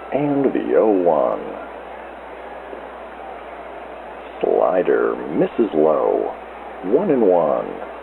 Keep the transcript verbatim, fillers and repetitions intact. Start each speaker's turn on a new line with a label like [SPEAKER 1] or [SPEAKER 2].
[SPEAKER 1] And the oh one. Slider misses low. One and one.